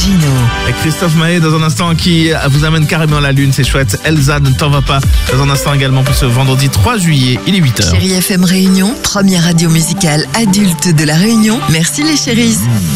Gino. Et Christophe Maé dans un instant qui vous amène carrément à la lune, c'est chouette. Elsa, ne t'en va pas. Dans un instant également pour ce vendredi 3 juillet, il est 8h. Chérie FM Réunion, première radio musicale adulte de la Réunion. Merci les chéris.